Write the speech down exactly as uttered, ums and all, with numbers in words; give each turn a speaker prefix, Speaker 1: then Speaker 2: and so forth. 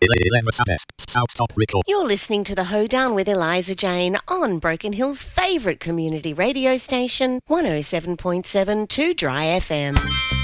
Speaker 1: South Top Record.
Speaker 2: You're listening to The Hoedown with Eliza Jane on Broken Hill's favourite community radio station, one oh seven point seven Two Dry F M.